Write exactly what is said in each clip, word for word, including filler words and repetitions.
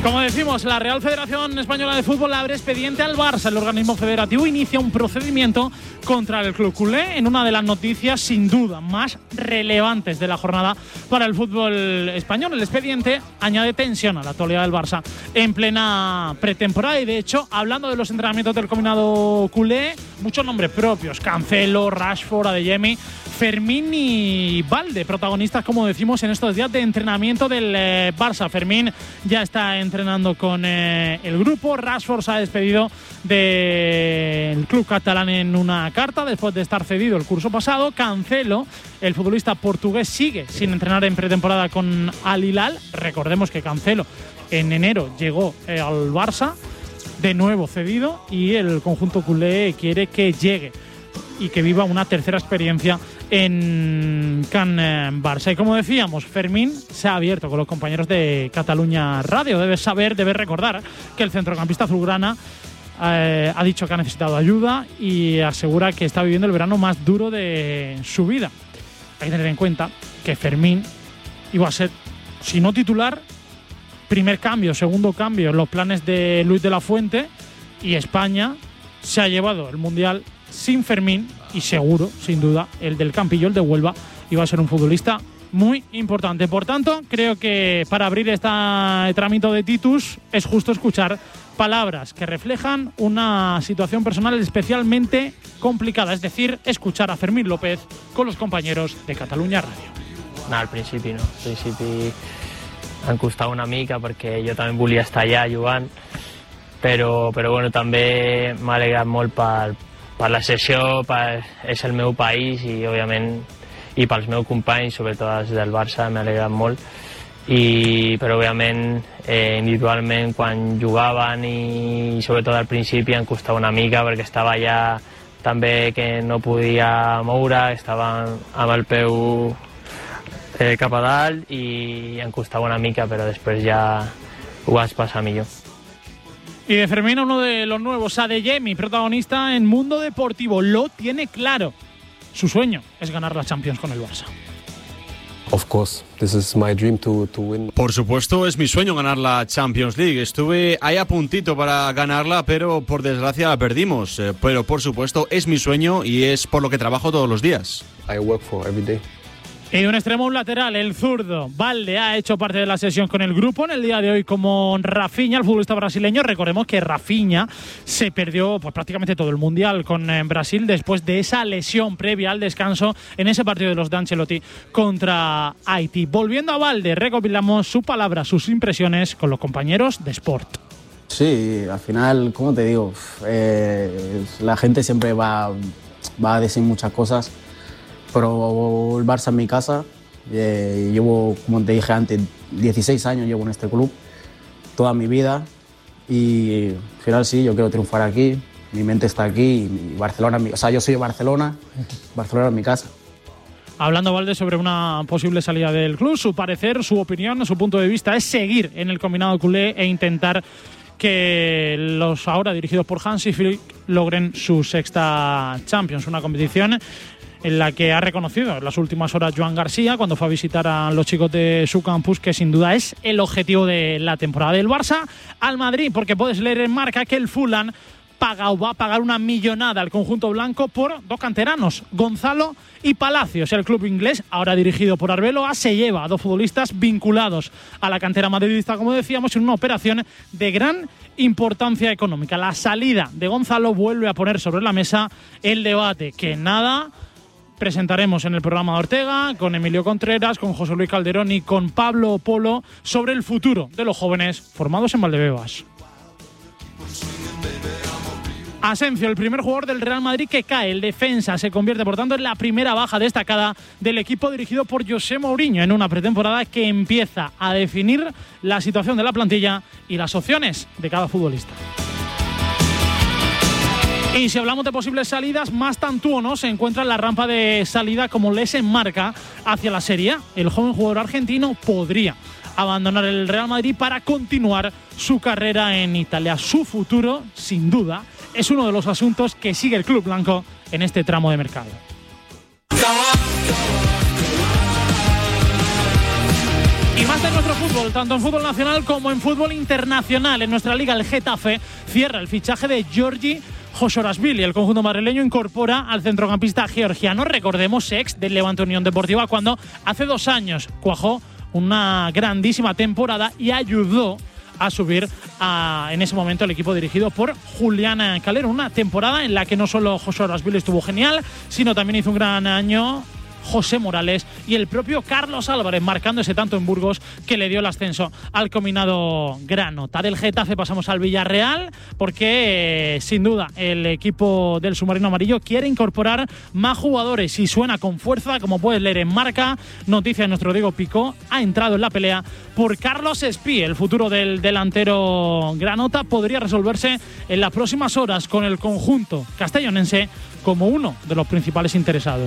Como decimos, la Real Federación Española de Fútbol abre expediente al Barça. El organismo federativo inicia un procedimiento contra el club culé en una de las noticias sin duda más relevantes de la jornada para el fútbol español. El expediente añade tensión a la actualidad del Barça en plena pretemporada y, de hecho, hablando de los entrenamientos del combinado culé, muchos nombres propios: Cancelo, Rashford, Adeyemi, Fermín y Valde, protagonistas, como decimos, en estos días de entrenamiento del eh, Barça. Fermín ya está entrenando con eh, el grupo. Rashford se ha despedido del club catalán en una carta después de estar cedido el curso pasado. Cancelo, el futbolista portugués, sigue sin entrenar en pretemporada con Al Hilal. Recordemos que Cancelo en enero llegó eh, al Barça, de nuevo cedido, y el conjunto culé quiere que llegue y que viva una tercera experiencia en Can Barça. Y como decíamos, Fermín se ha abierto con los compañeros de Cataluña Radio. Debes saber, debes recordar que el centrocampista azulgrana eh, ha dicho que ha necesitado ayuda y asegura que está viviendo el verano más duro de su vida. Hay que tener en cuenta que Fermín iba a ser, si no titular, primer cambio, segundo cambio en los planes de Luis de la Fuente, y España se ha llevado el Mundial sin Fermín, y seguro, sin duda, el del Campillo, el de Huelva, iba a ser un futbolista muy importante. Por tanto, creo que para abrir este trámite de Titus es justo escuchar palabras que reflejan una situación personal especialmente complicada, es decir, escuchar a Fermín López con los compañeros de Catalunya Radio. No, al principi no. Al principi em costava una mica perquè jo també volia estar allà jugant, però, però bueno, també m'ha alegrat molt per, per la sessió, per, és el meu país i òbviament i pels meus companys, sobretot els del Barça, m'ha alegrat molt. I, però òbviament eh, individualment quan jugaven i sobretot al principi em costava una mica perquè estava allà també que no podia moure, estava amb el peu eh, cap a dalt i em costava una mica, però després ja ho vas passar millor. Y de Fermín, uno de los nuevos, Adeyemi, protagonista en Mundo Deportivo, lo tiene claro. Su sueño es ganar la Champions con el Barça. Of course, this is my dream to, to win. Por supuesto, es mi sueño ganar la Champions League. Estuve ahí a puntito para ganarla, pero por desgracia la perdimos. Eh, pero por supuesto, es mi sueño y es por lo que trabajo todos los días. I work for every day. Y de un extremo a un lateral, el zurdo Valde ha hecho parte de la sesión con el grupo en el día de hoy como Rafinha, el futbolista brasileño. Recordemos que Rafinha se perdió pues, prácticamente todo el Mundial con eh, Brasil después de esa lesión previa al descanso en ese partido de los de Ancelotti contra Haití. Volviendo a Valde, recopilamos su palabra, sus impresiones con los compañeros de Sport. Sí, al final, como te digo, eh, la gente siempre va, va a decir muchas cosas, pero el Barça es mi casa. Eh, llevo, como te dije antes, dieciséis años llevo en este club, toda mi vida, y al final sí, yo quiero triunfar aquí, mi mente está aquí, y Barcelona, o sea, yo soy de Barcelona, Barcelona es mi casa. Hablando Valde sobre una posible salida del club, su parecer, su opinión, su punto de vista es seguir en el combinado culé e intentar que los ahora dirigidos por Hansi Flick logren su sexta Champions, una competición en la que ha reconocido en las últimas horas Joan García cuando fue a visitar a los chicos de su campus que sin duda es el objetivo de la temporada del Barça al Madrid, porque puedes leer en Marca que el Fulham paga o va a pagar una millonada al conjunto blanco por dos canteranos, Gonzalo y Palacios. El club inglés, ahora dirigido por Arbeloa, se lleva a dos futbolistas vinculados a la cantera madridista, como decíamos, en una operación de gran importancia económica. La salida de Gonzalo vuelve a poner sobre la mesa el debate que nada presentaremos en el programa de Ortega, con Emilio Contreras, con José Luis Calderón y con Pablo Polo, sobre el futuro de los jóvenes formados en Valdebebas. Asensio, el primer jugador del Real Madrid que cae, el defensa, se convierte por tanto en la primera baja destacada del equipo dirigido por José Mourinho en una pretemporada que empieza a definir la situación de la plantilla y las opciones de cada futbolista. Y si hablamos de posibles salidas, más Tantuono se encuentra en la rampa de salida, como les enmarca, hacia la Serie A. El joven jugador argentino podría abandonar el Real Madrid para continuar su carrera en Italia. Su futuro, sin duda, es uno de los asuntos que sigue el club blanco en este tramo de mercado. Y más de nuestro fútbol, tanto en fútbol nacional como en fútbol internacional. En nuestra liga, el Getafe cierra el fichaje de Giorgi Joshorazvili. El conjunto madrileño incorpora al centrocampista georgiano, recordemos, ex del Levante Unión Deportiva, cuando hace dos años cuajó una grandísima temporada y ayudó a subir a, en ese momento el equipo dirigido por Julián Calero. Una temporada en la que no solo Joshorazvili estuvo genial, sino también hizo un gran año José Morales y el propio Carlos Álvarez, marcando ese tanto en Burgos que le dio el ascenso al combinado granota. Del Getafe pasamos al Villarreal, porque eh, sin duda el equipo del submarino amarillo quiere incorporar más jugadores y suena con fuerza, como puedes leer en Marca. Noticia de nuestro Diego Picó, ha entrado en la pelea por Carlos Espí. El futuro del delantero granota podría resolverse en las próximas horas, con el conjunto castellonense como uno de los principales interesados.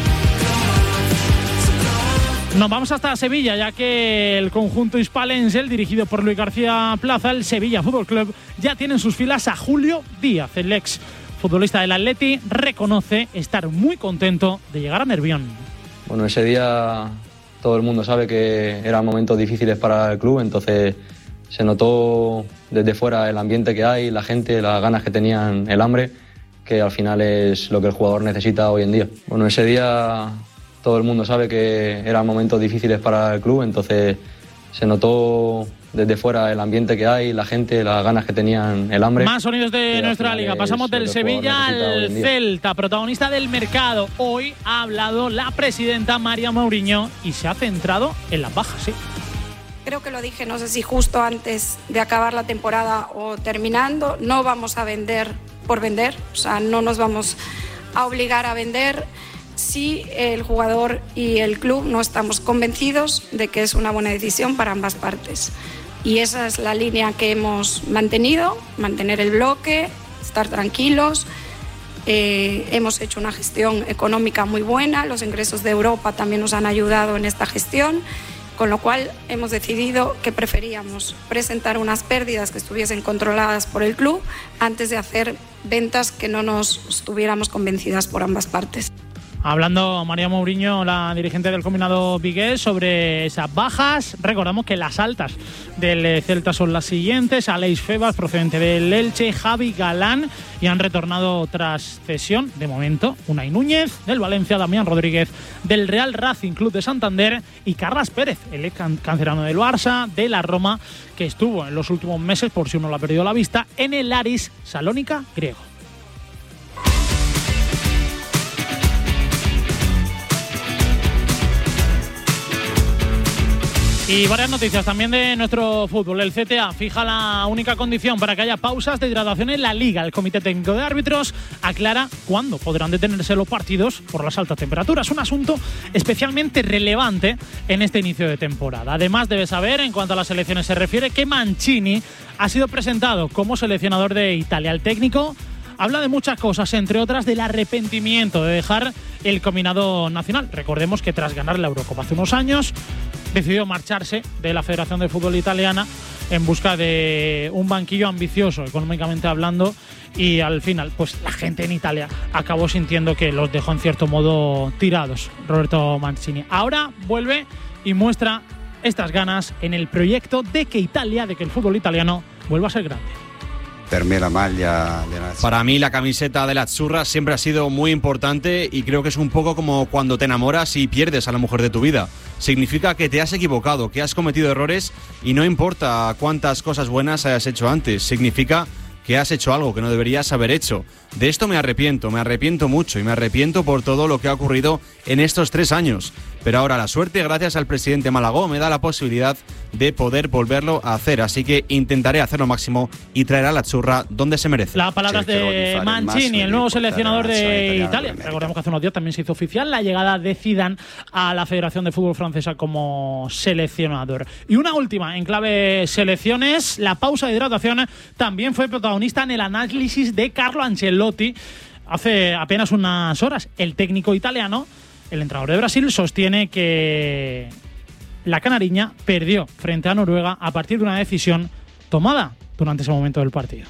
Nos vamos hasta Sevilla, ya que el conjunto hispalense, el dirigido por Luis García Plaza, el Sevilla Fútbol Club, ya tiene en sus filas a Julio Díaz. El ex futbolista del Atleti reconoce estar muy contento de llegar a Nervión. Bueno, ese día todo el mundo sabe que eran momentos difíciles para el club, entonces se notó desde fuera el ambiente que hay, la gente, las ganas que tenían, el hambre, que al final es lo que el jugador necesita hoy en día. Bueno, ese día todo el mundo sabe que eran momentos difíciles para el club, entonces se notó desde fuera el ambiente que hay, la gente, las ganas que tenían, el hambre. Más sonidos de nuestra liga. Pasamos del Sevilla al Celta, protagonista del mercado. Hoy ha hablado la presidenta María Mourinho y se ha centrado en las bajas, sí. Creo que lo dije, no sé si justo antes de acabar la temporada o terminando, no vamos a vender por vender, o sea, no nos vamos a obligar a vender si el jugador y el club no estamos convencidos de que es una buena decisión para ambas partes. Y esa es la línea que hemos mantenido, mantener el bloque, estar tranquilos. Eh, hemos hecho una gestión económica muy buena, los ingresos de Europa también nos han ayudado en esta gestión, con lo cual hemos decidido que preferíamos presentar unas pérdidas que estuviesen controladas por el club antes de hacer ventas que no nos estuviéramos convencidas por ambas partes. Hablando María Mourinho, la dirigente del combinado vigués, sobre esas bajas. Recordamos que las altas del Celta son las siguientes: Aleix Febas, procedente del Elche, Javi Galán, y han retornado tras cesión, de momento, Unai Núñez del Valencia, Damián Rodríguez del Real Racing Club de Santander y Carlas Pérez, el ex cancerano del Barça, de la Roma, que estuvo en los últimos meses, por si uno lo ha perdido la vista, en el Aris Salónica griego. Y varias noticias también de nuestro fútbol. El C T A fija la única condición para que haya pausas de hidratación en la Liga. El Comité Técnico de Árbitros aclara cuándo podrán detenerse los partidos por las altas temperaturas. Un asunto especialmente relevante en este inicio de temporada. Además, debe saber, en cuanto a las selecciones se refiere, que Mancini ha sido presentado como seleccionador de Italia. El técnico habla de muchas cosas, entre otras del arrepentimiento de dejar el combinado nacional. Recordemos que tras ganar la Eurocopa hace unos años, decidió marcharse de la Federación de Fútbol Italiana en busca de un banquillo ambicioso, económicamente hablando, y al final, pues la gente en Italia acabó sintiendo que los dejó en cierto modo tirados, Roberto Mancini. Ahora vuelve y muestra estas ganas en el proyecto de que Italia, de que el fútbol italiano vuelva a ser grande. Para mí la camiseta de la Azzurra siempre ha sido muy importante y creo que es un poco como cuando te enamoras y pierdes a la mujer de tu vida. Significa que te has equivocado, que has cometido errores y no importa cuántas cosas buenas hayas hecho antes. Significa que has hecho algo que no deberías haber hecho. De esto me arrepiento, me arrepiento mucho y me arrepiento por todo lo que ha ocurrido en estos tres años. Pero ahora la suerte, gracias al presidente Malagó, me da la posibilidad de poder volverlo a hacer. Así que intentaré hacer lo máximo y traer a la Azzurra donde se merece. Las palabras de Mancini, el nuevo seleccionador de Italia. Recordemos que hace unos días también se hizo oficial la llegada de Zidane a la Federación de Fútbol Francesa como seleccionador. Y una última, en clave selecciones, la pausa de hidratación también fue protagonista en el análisis de Carlo Ancelotti hace apenas unas horas. El técnico italiano, el entrenador de Brasil, sostiene que la canariña perdió frente a Noruega a partir de una decisión tomada durante ese momento del partido.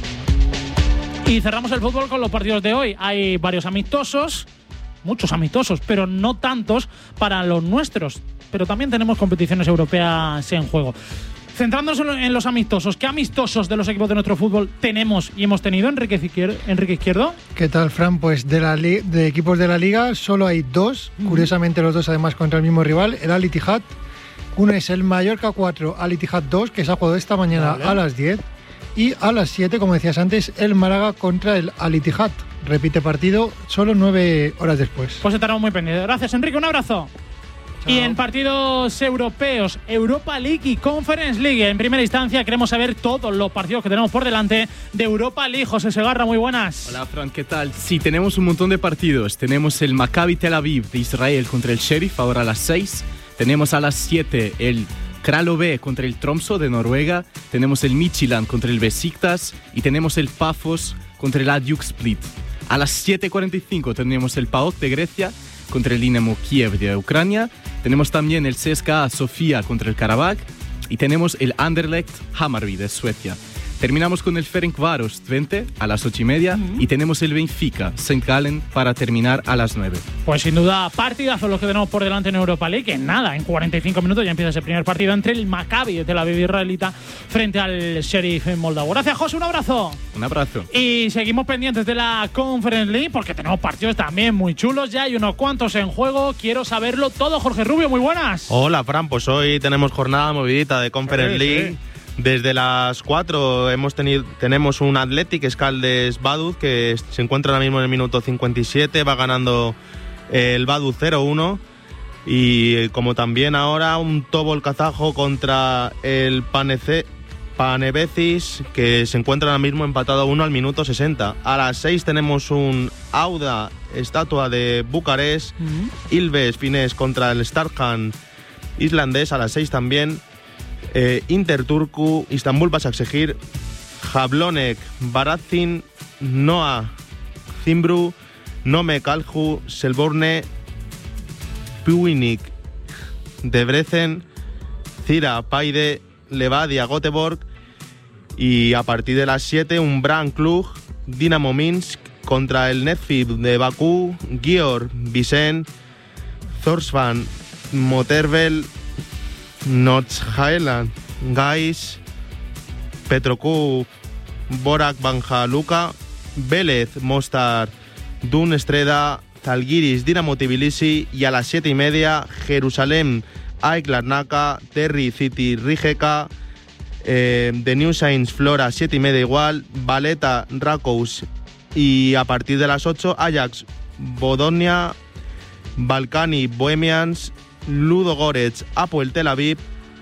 Y cerramos el fútbol con los partidos de hoy. Hay varios amistosos, muchos amistosos, pero no tantos para los nuestros. pero también tenemos competiciones europeas en juego. Centrándonos en los amistosos, ¿qué amistosos de los equipos de nuestro fútbol tenemos y hemos tenido, Enrique Izquierdo? Enrique Izquierdo? ¿Qué tal, Fran? Pues de, la li- de equipos de la Liga solo hay dos, uh-huh. curiosamente los dos además contra el mismo rival, el Al Ittihad. Uno es el Mallorca cuatro, Al Ittihad dos, que se ha jugado esta mañana vale. a las diez. Y a las siete, como decías antes, el Málaga contra el Al Ittihad. Repite partido solo nueve horas después. Pues estaremos muy pendientes. Gracias, Enrique. Un abrazo. Chao. Y en partidos europeos, Europa League y Conference League. En primera instancia queremos saber todos los partidos que tenemos por delante de Europa League. José Segarra, muy buenas. Hola, Fran, ¿qué tal? Sí, tenemos un montón de partidos. Tenemos el Maccabi Tel Aviv de Israel contra el Sheriff, ahora a las seis. Tenemos a las siete el Kralove contra el Tromsø de Noruega. Tenemos el Midtjylland contra el Besiktas. Y tenemos el Pafos contra el Hajduk Split. A las siete cuarenta y cinco tendremos el PAOK de Grecia contra el Dinamo Kiev de Ucrania. Tenemos también el C S K A Sofía contra el Karabakh y tenemos el Anderlecht Hammarby de Suecia. Terminamos con el Ferencváros Twente a las ocho y media uh-huh. y tenemos el Benfica Saint Gallen para terminar a las nueve. Pues sin duda partidazos los que tenemos por delante en Europa League, que nada, en cuarenta y cinco minutos ya empieza ese primer partido entre el Maccabi de Tel Aviv israelita frente al Sheriff en Moldavo. Gracias, José, un abrazo. Un abrazo. Y seguimos pendientes de la Conference League porque tenemos partidos también muy chulos, ya hay unos cuantos en juego, quiero saberlo todo. Jorge Rubio, muy buenas. Hola, Fran, pues hoy tenemos jornada movidita de Conference sí, League. Sí. Desde las cuatro hemos tenido, tenemos un Athletic Escaldes Vaduz que se encuentra ahora mismo en el minuto cincuenta y siete, va ganando el Vaduz cero uno. Y como también ahora un Tobol kazajo contra el Panece, Panevecis, que se encuentra ahora mismo empatado uno al minuto sesenta. A las seis tenemos un Auda Estatua de Bucarest, uh-huh. Ilves Finés contra el Starkan islandés a las seis también. Eh, Inter Turku, Istanbul Başakşehir, Jablonec Baratzin, Noa Zimbru, Nome Kalju, Selborne, Puinik Debrecen, Zira Paide, Levadia Göteborg. Y a partir de las siete un Bran Cluj, Dinamo Minsk contra el Netfib de Bakú, Gior Vicen, Zorsvan Motervel, Nottsjælland Gais, Petrokub Borak Banja Luka, Vélez Mostar Dun Estreda, Zalgiris Dinamo Tbilisi. Y a las siete y media Jerusalén AEK Larnaca, Terry City Rijeka, eh, The New Saints Flora siete y media igual, Valeta Rakous. Y a partir de las ocho Ajax Bodonia, Balkani Bohemians, Ludo Goretz Apoel Tel Aviv,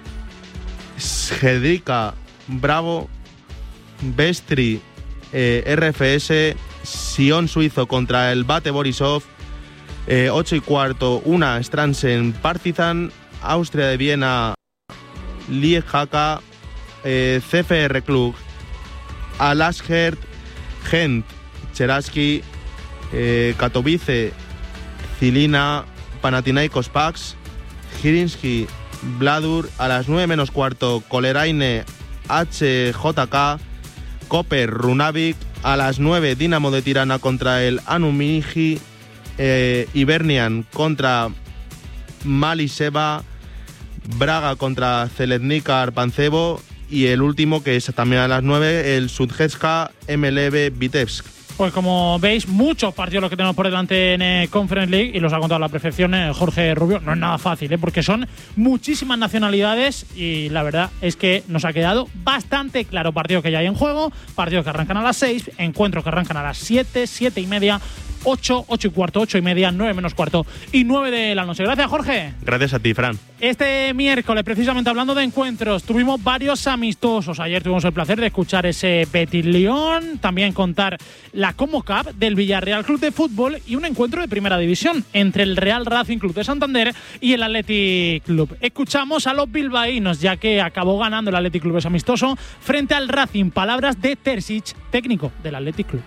Sjedrika Bravo, Bestri eh, R F S, Sion Suizo contra el Bate Borisov, eh, ocho y cuarto una Stransen Partizan, Austria de Viena Liejaka, eh, C F R Club Alasgert, Gent Cheraski, eh, Katowice Cilina, Panathinaikos Pax, Girinski Bladur. A las nueve menos cuarto Coleraine H J K, Koper Runavik. A las nueve Dinamo de Tirana contra el Anumiji, eh, Hibernian contra Maliseva, Braga contra Zelednikar Pancevo. Y el último, que es también a las nueve, el Sudjetska M L V Vitebsk. Pues como veis, muchos partidos los que tenemos por delante en eh, Conference League, y los ha contado a la perfección eh, Jorge Rubio. No es nada fácil, ¿eh? porque son muchísimas nacionalidades y la verdad es que nos ha quedado bastante claro. Partidos que ya hay en juego, partidos que arrancan a las seis, encuentros que arrancan a las siete, siete y media, ocho, ocho y cuarto, ocho y media, nueve menos cuarto y nueve de la noche. Gracias, Jorge. Gracias a ti, Fran. Este miércoles, precisamente hablando de encuentros, tuvimos varios amistosos. Ayer tuvimos el placer de escuchar ese Betis-Lyon, también contar la Como Cup del Villarreal Club de Fútbol y un encuentro de primera división entre el Real Racing Club de Santander y el Athletic Club. Escuchamos a los bilbaínos, ya que acabó ganando el Athletic Club ese amistoso frente al Racing. Palabras de Terzic, técnico del Athletic Club.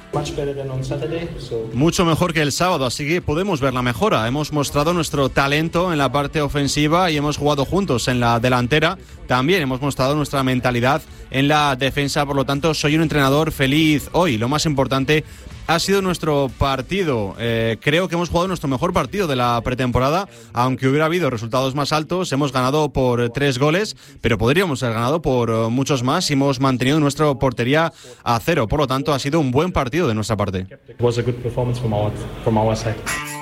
Mucho mejor que el sábado, así que podemos ver la mejora. Hemos mostrado nuestro talento en la parte ofensiva y hemos jugado juntos en la delantera. También hemos mostrado nuestra mentalidad en la defensa, por lo tanto soy un entrenador feliz hoy. Lo más importante, ha sido nuestro partido. Eh, creo que hemos jugado nuestro mejor partido de la pretemporada, aunque hubiera habido resultados más altos. Hemos ganado por tres goles, pero podríamos haber ganado por uh, muchos más y hemos mantenido nuestra portería a cero. Por lo tanto, ha sido un buen partido de nuestra parte. It was a good performance from our, from our side.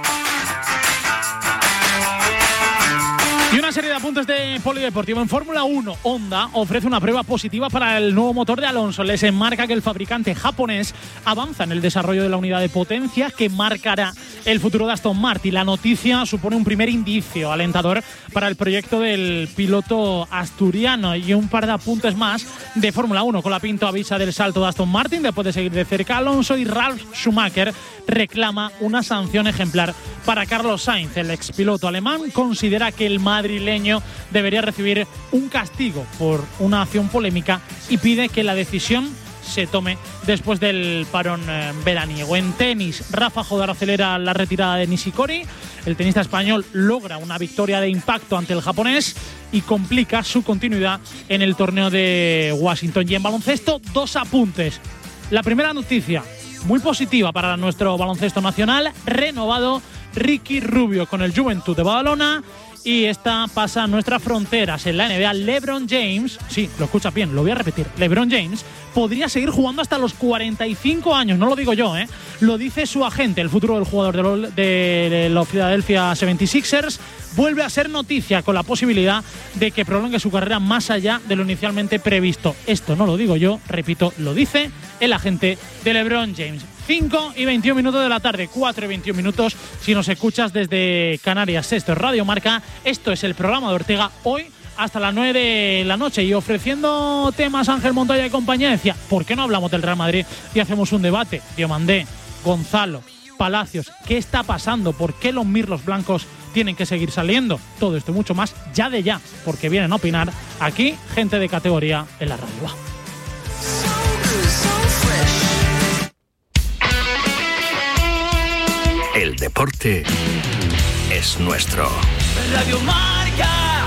Y una serie de apuntes de polideportivo. En Fórmula uno, Honda ofrece una prueba positiva para el nuevo motor de Alonso. Les enmarca que el fabricante japonés avanza en el desarrollo de la unidad de potencia que marcará el futuro de Aston Martin. La noticia supone un primer indicio alentador para el proyecto del piloto asturiano. Y un par de apuntes más de Fórmula uno. Colapinto avisa del salto de Aston Martin después de seguir de cerca a Alonso, y Ralf Schumacher reclama una sanción ejemplar para Carlos Sainz. El expiloto alemán considera que el madrileño debería recibir un castigo por una acción polémica y pide que la decisión se tome después del parón eh, veraniego. En tenis, Rafa Jodar acelera la retirada de Nishikori. El tenista español logra una victoria de impacto ante el japonés y complica su continuidad en el torneo de Washington. Y en baloncesto, dos apuntes. La primera noticia, muy positiva para nuestro baloncesto nacional: renovado Ricky Rubio con el Juventud de Badalona. Y esta pasa a nuestras fronteras. En la N B A, LeBron James, sí, lo escuchas bien, lo voy a repetir, LeBron James podría seguir jugando hasta los cuarenta y cinco años, no lo digo yo, ¿eh? Lo dice su agente. El futuro del jugador de los, de los Philadelphia setenta y seis ers vuelve a ser noticia, con la posibilidad de que prolongue su carrera más allá de lo inicialmente previsto. Esto no lo digo yo, repito, lo dice el agente de LeBron James. cinco y veintiuno minutos de la tarde, cuatro y veintiuno minutos si nos escuchas desde Canarias. Esto es Radio Marca, esto es el programa de Ortega, hoy hasta las nueve de la noche, y ofreciendo temas Ángel Montoya y compañía. Decía, ¿por qué no hablamos del Real Madrid y hacemos un debate? Diomandé, Gonzalo, Palacios, ¿qué está pasando? ¿Por qué los mirlos blancos tienen que seguir saliendo? Todo esto y mucho más ya de ya, porque vienen a opinar aquí gente de categoría en la radio. Va. El deporte es nuestro. Radio Marca.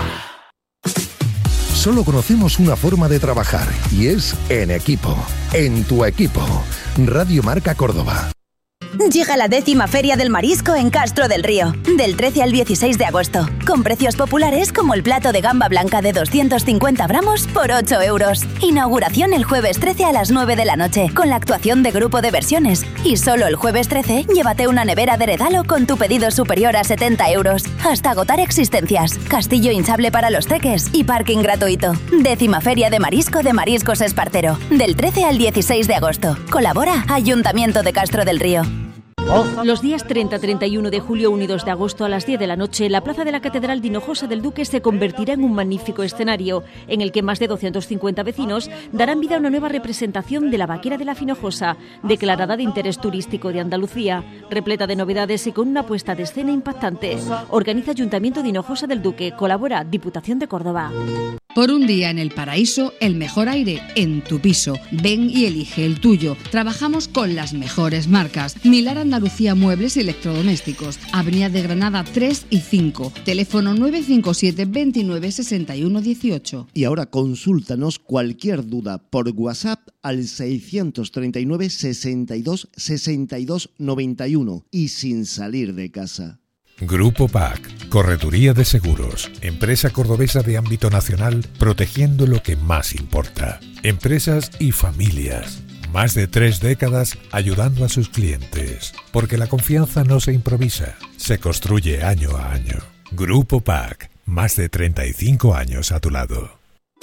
Solo conocemos una forma de trabajar y es en equipo. En tu equipo. Radio Marca Córdoba. Llega la décima Feria del Marisco en Castro del Río, del trece al dieciséis de agosto, con precios populares como el plato de gamba blanca de doscientos cincuenta gramos por ocho euros. Inauguración el jueves trece a las nueve de la noche, con la actuación de Grupo de Versiones. Y solo el jueves trece, llévate una nevera de regalo con tu pedido superior a setenta euros, hasta agotar existencias, castillo hinchable para los teques y parking gratuito. Décima Feria de Marisco de Mariscos Espartero, del trece al dieciséis de agosto. Colabora Ayuntamiento de Castro del Río. Los días treinta, treinta y uno de julio, uno y dos de agosto a las diez de la noche, la plaza de la Catedral de Hinojosa del Duque se convertirá en un magnífico escenario en el que más de doscientos cincuenta vecinos darán vida a una nueva representación de la Vaquera de la Finojosa, declarada de interés turístico de Andalucía, repleta de novedades y con una puesta de escena impactante. Organiza Ayuntamiento de Hinojosa del Duque, colabora Diputación de Córdoba. Por un día en el paraíso, el mejor aire en tu piso. Ven y elige el tuyo. Trabajamos con las mejores marcas. Milar Andalucía Muebles y Electrodomésticos. Avenida de Granada tres y cinco. Teléfono nueve cinco siete, veintinueve, sesenta y uno, dieciocho. Y ahora consúltanos cualquier duda por WhatsApp al seiscientos treinta y nueve, sesenta y dos, sesenta y dos, noventa y uno y sin salir de casa. Grupo P A C, Correduría de Seguros, empresa cordobesa de ámbito nacional, protegiendo lo que más importa. Empresas y familias. Más de tres décadas ayudando a sus clientes. Porque la confianza no se improvisa, se construye año a año. Grupo P A C, más de treinta y cinco años a tu lado.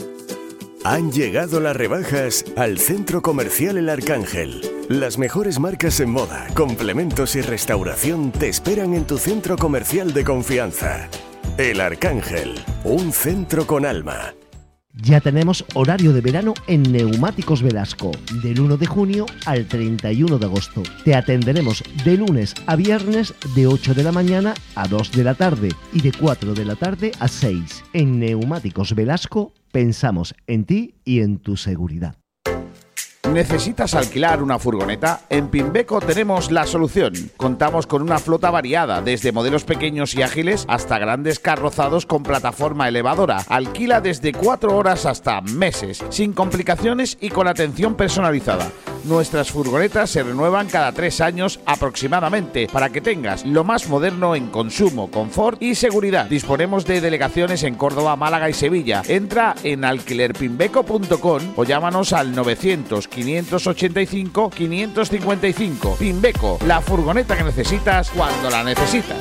Han llegado las rebajas al Centro Comercial El Arcángel. Las mejores marcas en moda, complementos y restauración te esperan en tu centro comercial de confianza. El Arcángel, un centro con alma. Ya tenemos horario de verano en Neumáticos Velasco, del uno de junio al treinta y uno de agosto. Te atenderemos de lunes a viernes de ocho de la mañana a dos de la tarde y de cuatro de la tarde a seis. En Neumáticos Velasco pensamos en ti y en tu seguridad. ¿Necesitas alquilar una furgoneta? En Pimbeco tenemos la solución. Contamos con una flota variada, desde modelos pequeños y ágiles hasta grandes carrozados con plataforma elevadora. Alquila desde cuatro horas hasta meses, sin complicaciones y con atención personalizada. Nuestras furgonetas se renuevan cada tres años aproximadamente para que tengas lo más moderno en consumo, confort y seguridad. Disponemos de delegaciones en Córdoba, Málaga y Sevilla. Entra en alquiler pimbeco punto com o llámanos al novecientos, quinientos ochenta y cinco, quinientos cincuenta y cinco. Pimbeco, la furgoneta que necesitas cuando la necesitas.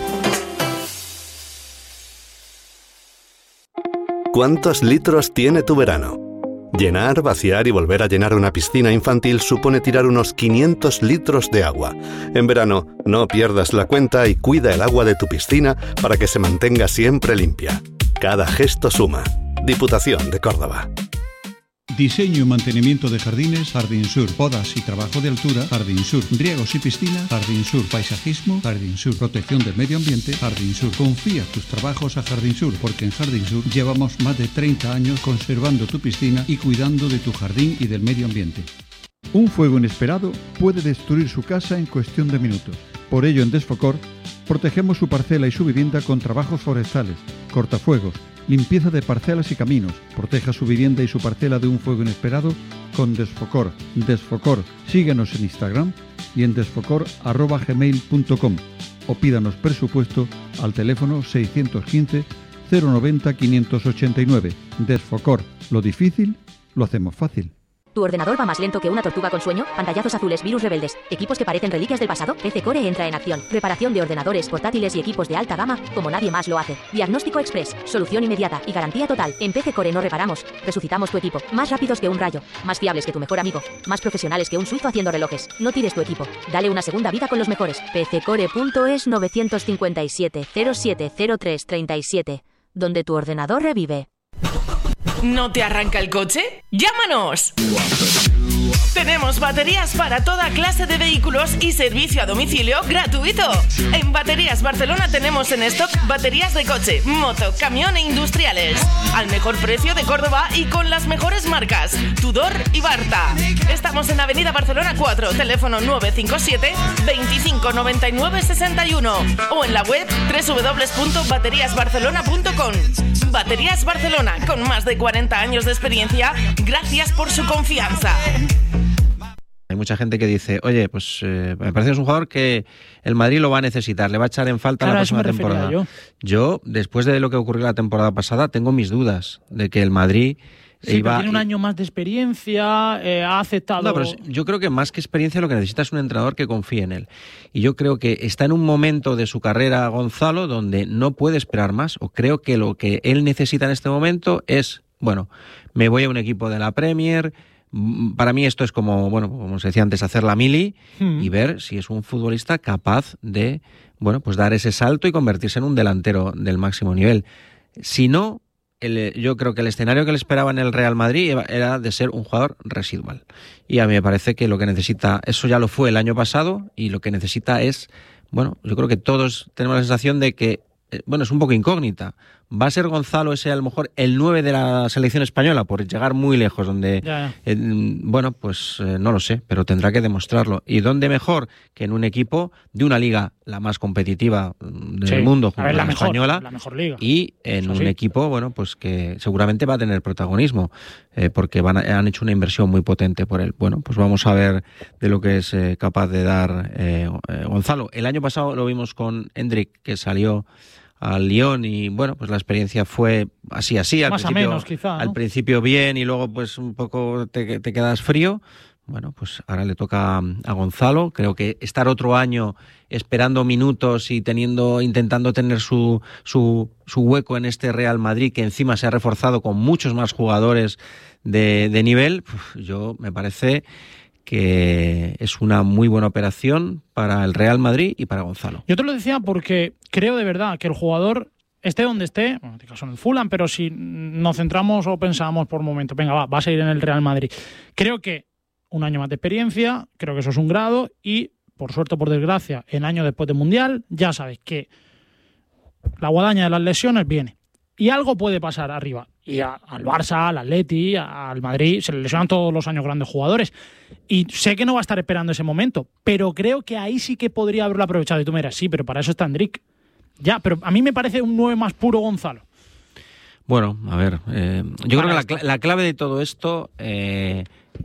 ¿Cuántos litros tiene tu verano? Llenar, vaciar y volver a llenar una piscina infantil supone tirar unos quinientos litros de agua. En verano, no pierdas la cuenta y cuida el agua de tu piscina para que se mantenga siempre limpia. Cada gesto suma. Diputación de Córdoba. Diseño y mantenimiento de jardines, Jardín Sur. Podas y trabajo de altura, Jardín Sur. Riegos y piscina, Jardín Sur. Paisajismo, Jardín Sur. Protección del medio ambiente, Jardín Sur. Confía tus trabajos a Jardín Sur, porque en Jardín Sur llevamos más de treinta años conservando tu piscina y cuidando de tu jardín y del medio ambiente. Un fuego inesperado puede destruir su casa en cuestión de minutos. Por ello, en Desfocor, protegemos su parcela y su vivienda con trabajos forestales, cortafuegos, limpieza de parcelas y caminos. Proteja su vivienda y su parcela de un fuego inesperado con Desfocor. Desfocor. Síguenos en Instagram y en desfocor arroba gmail punto com o pídanos presupuesto al teléfono seiscientos quince, cero noventa, quinientos ochenta y nueve. Desfocor. Lo difícil lo hacemos fácil. ¿Tu ordenador va más lento que una tortuga con sueño? Pantallazos azules, virus rebeldes, equipos que parecen reliquias del pasado. P C Core entra en acción. Reparación de ordenadores, portátiles y equipos de alta gama como nadie más lo hace. Diagnóstico express, solución inmediata y garantía total. En P C Core no reparamos, resucitamos tu equipo. Más rápidos que un rayo, más fiables que tu mejor amigo, más profesionales que un suizo haciendo relojes. No tires tu equipo, dale una segunda vida con los mejores. P C core punto es nueve cinco siete, cero siete cero tres tres siete, donde tu ordenador revive. ¿No te arranca el coche? ¡Llámanos! Tenemos baterías para toda clase de vehículos y servicio a domicilio gratuito. En Baterías Barcelona tenemos en stock baterías de coche, moto, camión e industriales. Al mejor precio de Córdoba y con las mejores marcas, Tudor y Barta. Estamos en Avenida Barcelona cuatro, teléfono nueve cinco siete, veinticinco noventa y nueve sesenta y uno o en la web doble u doble u doble u punto baterías barcelona punto com. Baterías Barcelona, con más de cuarenta años de experiencia, gracias por su confianza. Hay mucha gente que dice, oye, pues eh, me parece que es un jugador que el Madrid lo va a necesitar, le va a echar en falta claro, la próxima temporada. Yo. yo, después de lo que ocurrió la temporada pasada, tengo mis dudas de que el Madrid sí, iba... tiene un año más de experiencia, eh, ha aceptado... No, pero yo creo que más que experiencia lo que necesita es un entrenador que confíe en él. Y yo creo que está en un momento de su carrera Gonzalo donde no puede esperar más, o creo que lo que él necesita en este momento es, bueno, me voy a un equipo de la Premier... Para mí esto es como, bueno, como se decía antes, hacer la mili hmm. y ver si es un futbolista capaz de, bueno, pues dar ese salto y convertirse en un delantero del máximo nivel. Si no, el, yo creo que el escenario que le esperaba en el Real Madrid era de ser un jugador residual. Y a mí me parece que lo que necesita, eso ya lo fue el año pasado, y lo que necesita es, bueno, yo creo que todos tenemos la sensación de que, bueno, es un poco incógnita. ¿Va a ser Gonzalo ese a lo mejor el nueve de la selección española por llegar muy lejos? Donde ya, ya. Eh, bueno, pues eh, no lo sé, pero tendrá que demostrarlo. ¿Y dónde mejor que en un equipo de una liga la más competitiva del sí. mundo, junto a, ver, la, la mejor, española, la mejor liga. Y en Eso un sí. equipo, bueno, pues que seguramente va a tener protagonismo, eh, porque van a, han hecho una inversión muy potente por él. Bueno, pues vamos a ver de lo que es eh, capaz de dar eh, eh, Gonzalo. El año pasado lo vimos con Hendrik, que salió al Lyon y bueno, pues la experiencia fue así así al más principio, a menos quizá, ¿no? Al principio bien y luego pues un poco te, te quedas frío. Bueno, pues ahora le toca a Gonzalo. Creo que estar otro año esperando minutos y teniendo intentando tener su su su hueco en este Real Madrid, que encima se ha reforzado con muchos más jugadores de, de nivel, yo me parece que es una muy buena operación para el Real Madrid y para Gonzalo. Yo te lo decía porque creo de verdad que el jugador, esté donde esté, bueno, en este caso en el Fulham, pero si nos centramos o pensamos por un momento, venga, va, va a seguir en el Real Madrid. Creo que un año más de experiencia, creo que eso es un grado y, por suerte o por desgracia, el año después del Mundial, ya sabes que la guadaña de las lesiones viene. Y algo puede pasar arriba. Y a, al Barça, al Atleti, a, al Madrid, se le lesionan todos los años grandes jugadores. Y sé que no va a estar esperando ese momento, pero creo que ahí sí que podría haberlo aprovechado. Y tú me dirás, sí, pero para eso está Hendrik. Ya, pero a mí me parece un nueve más puro Gonzalo. Bueno, a ver, eh, yo para creo que la, la clave de todo esto, eh,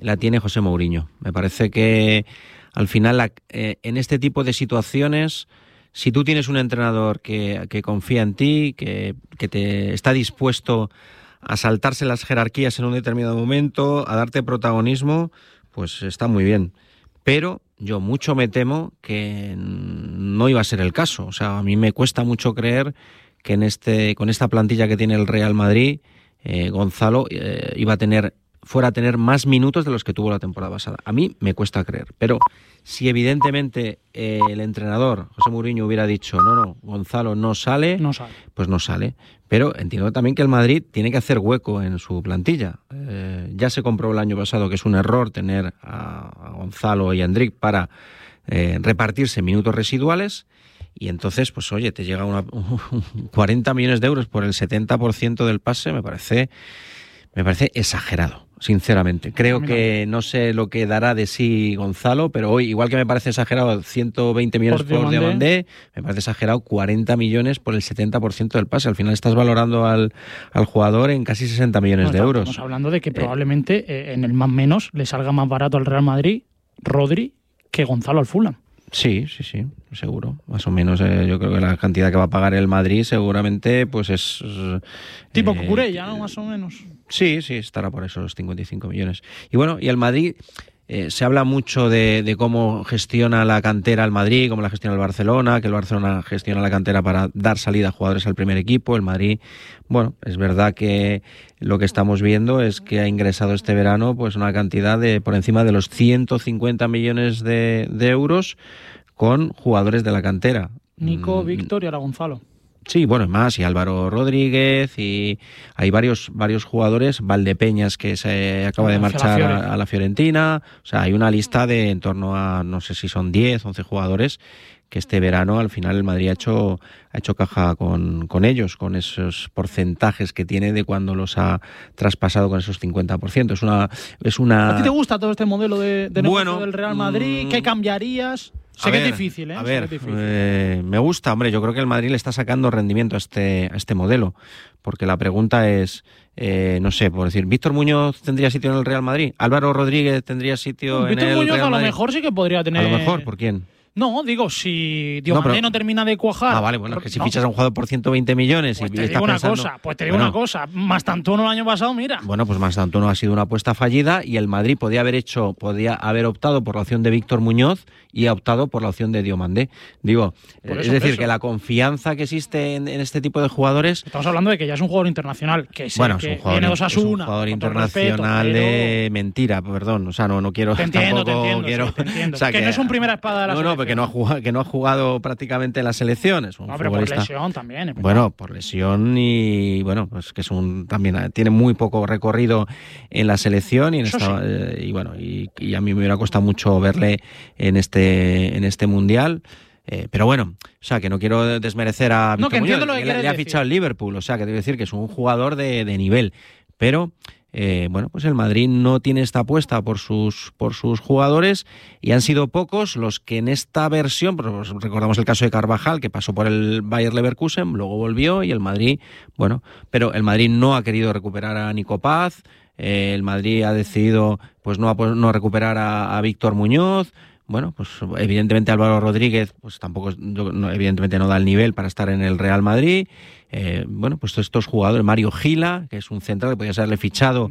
la tiene José Mourinho. Me parece que al final la, eh, en este tipo de situaciones, si tú tienes un entrenador que, que confía en ti, que, que te está dispuesto a saltarse las jerarquías en un determinado momento, a darte protagonismo, pues está muy bien. Pero yo mucho me temo que no iba a ser el caso. O sea, a mí me cuesta mucho creer que en este, con esta plantilla que tiene el Real Madrid, eh, Gonzalo eh, iba a tener, fuera a tener más minutos de los que tuvo la temporada pasada. A mí me cuesta creer. Pero si evidentemente eh, el entrenador, José Mourinho, hubiera dicho no, no, Gonzalo no sale, no sale, pues no sale. Pero entiendo también que el Madrid tiene que hacer hueco en su plantilla. Eh, ya se comprobó el año pasado que es un error tener a, a Gonzalo y a Endrick para eh, repartirse minutos residuales. Y entonces, pues oye, te llega una, cuarenta millones de euros por el setenta por ciento del pase, me parece, me parece exagerado, sinceramente. Creo que no sé lo que dará de sí Gonzalo, pero hoy, igual que me parece exagerado ciento veinte millones por, por Diomandé, me parece exagerado cuarenta millones por el setenta por ciento del pase. Al final estás valorando al, al jugador en casi sesenta millones no, de euros. Estamos hablando de que probablemente eh, en el más menos le salga más barato al Real Madrid Rodri que Gonzalo al Fulham. Sí, sí, sí, seguro. Más o menos eh, yo creo que la cantidad que va a pagar el Madrid seguramente pues es... Eh, tipo Cucurella, ¿no? Más o menos. Sí, sí, estará por eso los cincuenta y cinco millones. Y bueno, y el Madrid... Eh, se habla mucho de, de cómo gestiona la cantera el Madrid, cómo la gestiona el Barcelona, que el Barcelona gestiona la cantera para dar salida a jugadores al primer equipo. El Madrid, bueno, es verdad que lo que estamos viendo es que ha ingresado este verano pues una cantidad de por encima de los ciento cincuenta millones de, de euros con jugadores de la cantera. Nico, mm. Víctor y ahora Gonzalo. Sí, bueno, más, y Álvaro Rodríguez, y hay varios varios jugadores, Valdepeñas, que se acaba de marchar a, a la Fiorentina, o sea, hay una lista de en torno a, no sé si son diez, once jugadores, que este verano al final el Madrid ha hecho ha hecho caja con, con ellos, con esos porcentajes que tiene de cuando los ha traspasado con esos cincuenta por ciento. Es una... Es una... ¿A ti te gusta todo este modelo de, de negocio bueno, del Real Madrid? Mmm... ¿Qué cambiarías? Sé a que ver, es difícil, ¿eh? A ver, difícil. Eh, me gusta, hombre, yo creo que el Madrid le está sacando rendimiento a este, a este modelo, porque la pregunta es, eh, no sé, por decir, ¿Víctor Muñoz tendría sitio en el Real Madrid? ¿Álvaro Rodríguez tendría sitio Víctor en el Muñoz Real Madrid? A lo mejor sí que podría tener... A lo mejor, ¿por quién? No, digo, si Diomandé no, pero... no termina de cuajar... Ah, vale, bueno, es que si no. fichas a un jugador por ciento veinte millones... Pues y te estás digo una pensando... cosa, pues te digo bueno, una cosa, Mastantuono el año pasado, mira... Bueno, pues Mastantuono ha sido una apuesta fallida y el Madrid podía haber hecho, podía haber optado por la opción de Víctor Muñoz y ha optado por la opción de Diomandé. Digo, eso, es decir, que la confianza que existe en, en este tipo de jugadores... Estamos hablando de que ya es un jugador internacional, que, sé, bueno, que es un jugador, viene de Osasuna... Es un jugador internacional respeto, de pero... mentira, perdón, o sea, no, no quiero... Te entiendo, tampoco te entiendo, quiero, sí, te entiendo. O sea, que, que no es un primera espada de la no, selección. No, porque no ha jugado, que no ha jugado prácticamente en las selecciones. Un no, pero futbolista. por lesión también. ¿eh? Bueno, por lesión y bueno, pues que es un también tiene muy poco recorrido en la selección y en Eso esta, sí. eh, y bueno, y, y a mí me hubiera costado mucho verle en este en este mundial. Eh, pero bueno, o sea, que no quiero desmerecer a no, Víctor que entiendo Muñoz, lo que le, le ha decir. fichado el Liverpool, o sea, que te quiero decir que es un jugador de, de nivel, pero Eh, bueno, pues el Madrid no tiene esta apuesta por sus por sus jugadores y han sido pocos los que en esta versión, pues recordamos el caso de Carvajal, que pasó por el Bayer Leverkusen, luego volvió y el Madrid, bueno, pero el Madrid no ha querido recuperar a Nico Paz, eh, el Madrid ha decidido pues no, no recuperar a, a Víctor Muñoz. Bueno, pues evidentemente Álvaro Rodríguez pues tampoco, no, evidentemente no da el nivel para estar en el Real Madrid. Eh, bueno, pues estos jugadores, Mario Gila, que es un central que podía haberle fichado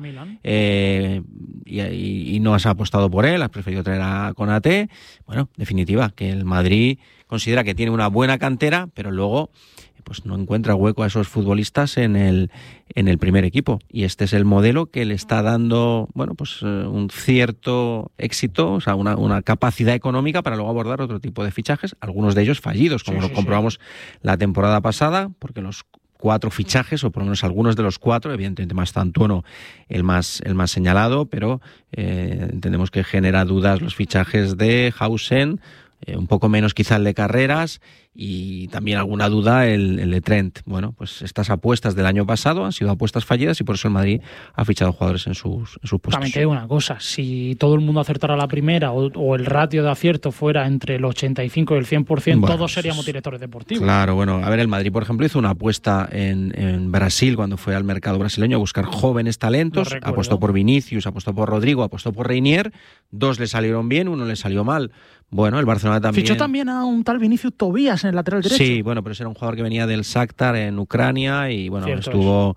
eh, y, y, y no has apostado por él, has preferido traer a Konaté. Bueno, definitiva, que el Madrid considera que tiene una buena cantera, pero luego pues no encuentra hueco a esos futbolistas en el en el primer equipo, y este es el modelo que le está dando, bueno, pues un cierto éxito, o sea, una, una capacidad económica para luego abordar otro tipo de fichajes, algunos de ellos fallidos, como sí, lo sí, comprobamos sí. la temporada pasada, porque los cuatro fichajes, o por lo menos algunos de los cuatro, evidentemente Mastantuono el más el más señalado, pero eh, entendemos que genera dudas los fichajes de Hausen, eh, un poco menos quizá el de Carreras, Y también alguna duda el, el de Trent. Bueno, pues estas apuestas del año pasado han sido apuestas fallidas y por eso el Madrid ha fichado jugadores en sus, en sus puestos. También te digo una cosa, si todo el mundo acertara la primera o, o el ratio de acierto fuera entre el ochenta y cinco y el cien por ciento, bueno, todos seríamos directores deportivos. Claro, bueno, a ver, el Madrid, por ejemplo, hizo una apuesta en, en Brasil cuando fue al mercado brasileño a buscar jóvenes talentos, apostó por Vinicius, apostó por Rodrigo, apostó por Reinier, dos le salieron bien, uno le salió mal. Bueno, el Barcelona también... Fichó también a un tal Vinicius Tobías en el lateral derecho. Sí, bueno, pero ese era un jugador que venía del Shakhtar en Ucrania y bueno, Cierto estuvo...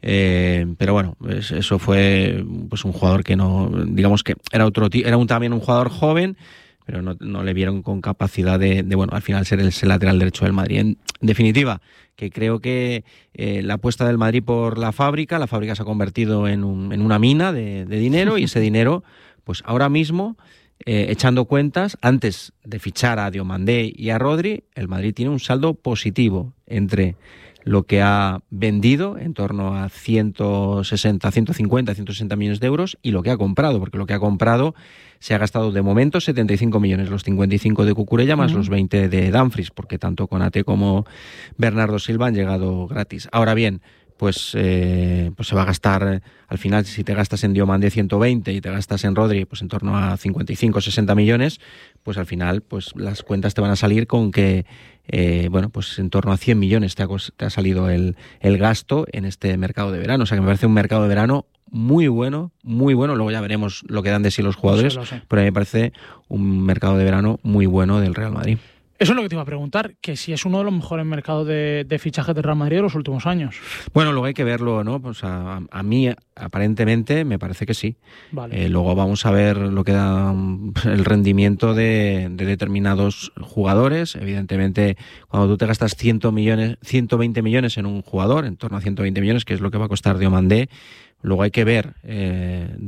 Eh, pero bueno, eso fue pues un jugador que no... Digamos que era otro era un, también un jugador joven, pero no, no le vieron con capacidad de, de, bueno, al final ser el, el lateral derecho del Madrid. En definitiva, que creo que eh, la apuesta del Madrid por la fábrica, la fábrica se ha convertido en, un, en una mina de, de dinero y ese dinero, pues ahora mismo... Eh, echando cuentas, antes de fichar a Diomandé y a Rodri, el Madrid tiene un saldo positivo entre lo que ha vendido, en torno a ciento sesenta, ciento cincuenta, ciento sesenta millones de euros, y lo que ha comprado, porque lo que ha comprado se ha gastado de momento setenta y cinco millones, los cincuenta y cinco de Cucurella más uh-huh. los veinte de Dumfries, porque tanto Konaté como Bernardo Silva han llegado gratis. Ahora bien, pues, eh, pues se va a gastar, al final, si te gastas en Diomandé ciento veinte y te gastas en Rodri pues en torno a cincuenta y cinco, sesenta millones, pues al final pues las cuentas te van a salir con que, eh, bueno, pues en torno a cien millones te ha, te ha salido el, el gasto en este mercado de verano. O sea que me parece un mercado de verano muy bueno, muy bueno. Luego ya veremos lo que dan de sí los jugadores, lo sé, lo sé. Pero a mí me parece un mercado de verano muy bueno del Real Madrid. Eso es lo que te iba a preguntar, que si es uno de los mejores mercados de, de fichajes de Real Madrid de los últimos años. Bueno, luego hay que verlo, ¿no? Pues a, a mí, aparentemente, me parece que sí. Vale. Eh, luego vamos a ver lo que da el rendimiento de, de determinados jugadores. Evidentemente, cuando tú te gastas cien millones, ciento veinte millones en un jugador, en torno a ciento veinte millones, que es lo que va a costar Diomandé, luego hay que ver... Eh,